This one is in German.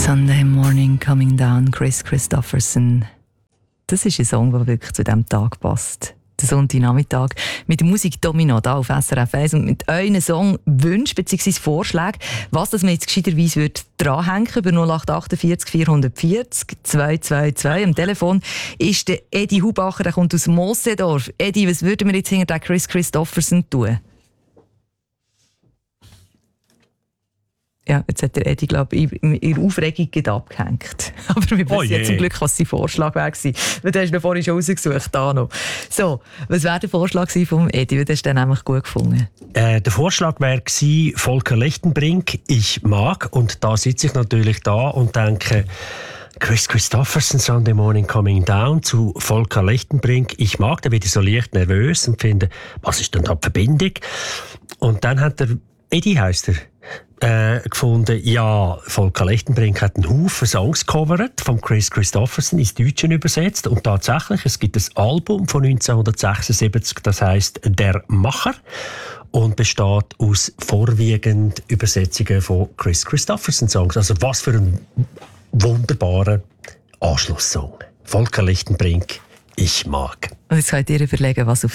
Sunday Morning Coming Down, Kris Kristofferson. Das ist ein Song, der wirklich zu diesem Tag passt. Der Sonntagnachmittag mit der Musik Domino hier auf SRF 1 und mit euren Songwünschen bzw. Vorschlägen, was das man jetzt gescheiterweise dranhängen würde, über 0848 440 222. Am Telefon ist der Edi Hubacher, der kommt aus Moosseedorf. Edi, was würden wir jetzt hinter den Kris Kristofferson tun? Ja, jetzt hat der Edi, glaube ich, in der Aufregung abgehängt. Aber wir wissen jetzt zum Glück, was sein Vorschlag war. Weil du hast ihn vorhin schon rausgesucht, noch. So, was wäre der Vorschlag vom Edi? Was hast du nämlich gut gefunden? Der Vorschlag wäre Volker Lechtenbrink, «Ich mag». Und da sitze ich natürlich da und denke, Kris Kristofferson, «Sunday Morning Coming Down» zu Volker Lechtenbrink, «Ich mag». Da werde ich so leicht nervös und finde, was ist denn da die Verbindung? Und dann hat der Edi, heisst er, gefunden, ja, Volker Lechtenbrink hat einen Haufen Songs gecovert, von Kris Kristofferson ins Deutsche übersetzt. Und tatsächlich, es gibt ein Album von 1976, das heisst «Der Macher» und besteht aus vorwiegend Übersetzungen von Kris Kristofferson Songs. Also was für ein wunderbarer Anschlusssong. Volker Lechtenbrink, «Ich mag». Und jetzt könnt ihr überlegen, was auf